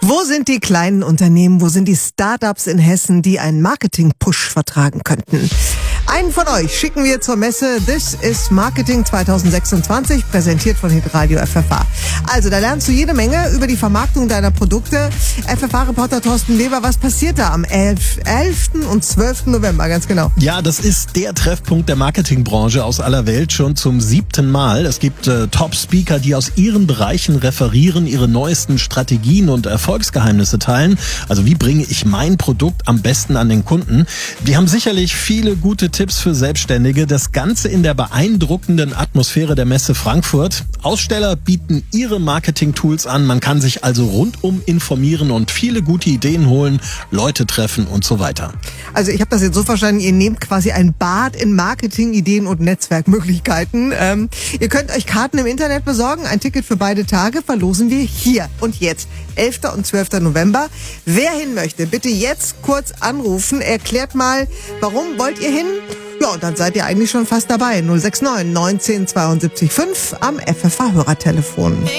Wo sind die kleinen Unternehmen, wo sind die Startups in Hessen, die einen Marketing-Push vertragen könnten? Einen von euch schicken wir zur Messe This is Marketing 2026, präsentiert von Hitradio FFH. Also, da lernst du jede Menge über die Vermarktung deiner Produkte. FFH-Reporter Thorsten Weber, was passiert da am 11. und 12. November, ganz genau? Ja, das ist der Treffpunkt der Marketingbranche aus aller Welt schon zum 7. Mal. Es gibt Top-Speaker, die aus ihren Bereichen referieren, ihre neuesten Strategien und Erfolgsgeheimnisse teilen. Also wie bringe ich mein Produkt am besten an den Kunden? Die haben sicherlich viele gute Tipps für Selbstständige. Das Ganze in der beeindruckenden Atmosphäre der Messe Frankfurt. Aussteller bieten ihre Marketing-Tools an. Man kann sich also rundum informieren und viele gute Ideen holen, Leute treffen und so weiter. Also ich habe das jetzt so verstanden, ihr nehmt quasi ein Bad in Marketing, Ideen und Netzwerkmöglichkeiten. Ihr könnt euch Karten im Internet besorgen. Ein Ticket für beide Tage verlosen wir hier und jetzt, 11. und 12. November. Wer hin möchte, bitte jetzt kurz anrufen. Erklärt mal, warum wollt ihr hin? Ja, und dann seid ihr eigentlich schon fast dabei. 069 19 72 5 am FFH-Hörertelefon.